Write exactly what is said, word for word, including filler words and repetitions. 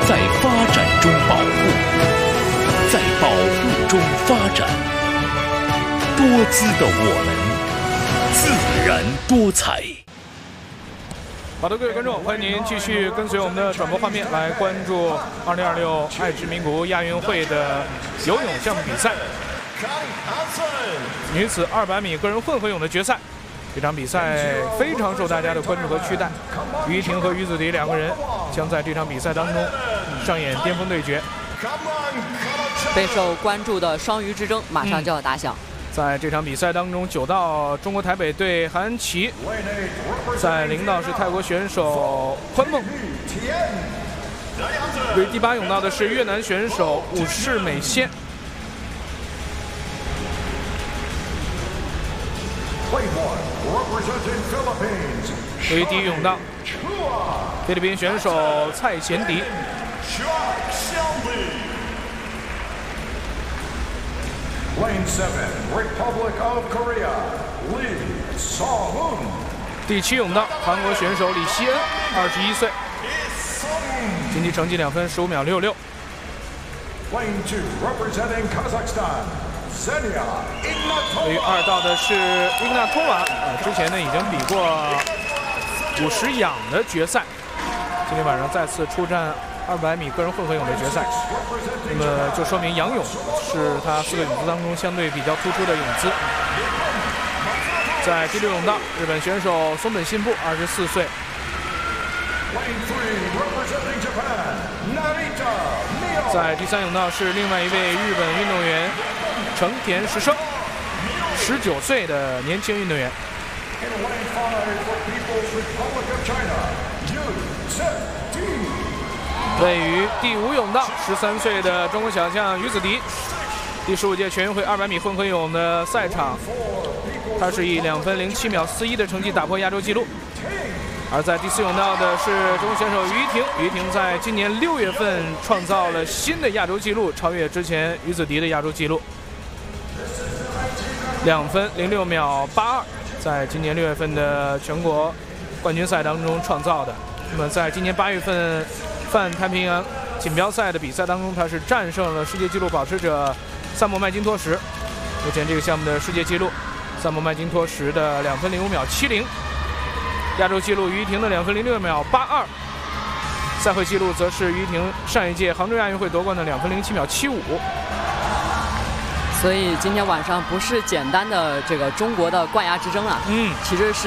在发展中保护，在保护中发展。多姿的我们，自然多彩。 好的，各位观众，欢迎您继续跟随我们的转播画面来关注二零二六爱知名古屋亚运会的游泳项目比赛。女子二百米个人混合泳的决赛，这场比赛非常受大家的关注和期待。于一婷和于子迪两个人将在这场比赛当中上演巅峰对决。 备受关注的双鱼之争马上就要打响。 嗯在这场比赛当中，九道中国台北队韩琦，在零道是泰国选手宽梦，对第八泳道的是越南选手武世美仙。对于第一泳道，菲律宾选手蔡贤迪。 Lane seven, Republic of Korea, Lee Song-hoon。 第七泳道，韩国选手李希恩，二十一岁，竞技成绩两分十五秒六六。 Lane two, representing Kazakhstan, Zenia Ignatova。 对于二道的是伊格纳托娃，呃，之前呢已经比过五十仰的决赛，今天晚上再次出战二百米个人混合泳的决赛，那么就说明仰泳是他四个泳姿当中相对比较突出的泳姿。在第六泳道，日本选手松本信步，二十四岁。在第三泳道是另外一位日本运动员成田实生，十九岁的年轻运动员。位于第五泳道，十三岁的中国小将于子迪，第十五届全运会二百米混合泳的赛场，他是以两分零七秒四一的成绩打破亚洲纪录。而在第四泳道的是中国选手于一婷，于一婷在今年六月份创造了新的亚洲纪录，超越之前于子迪的亚洲纪录，两分零六秒八二，在今年六月份的全国冠军赛当中创造的。那么在今年八月份泛太平洋锦标赛的比赛当中，他是战胜了世界纪录保持者萨默麦金托什，目前这个项目的世界纪录萨默麦金托什的两分零五秒七零，亚洲纪录于一婷的两分零六秒八二，赛会纪录则是于一婷上一届杭州亚运会夺冠的两分零七秒七五。 所以今天晚上不是简单的这个中国的冠亚之争啊， 嗯， 其实是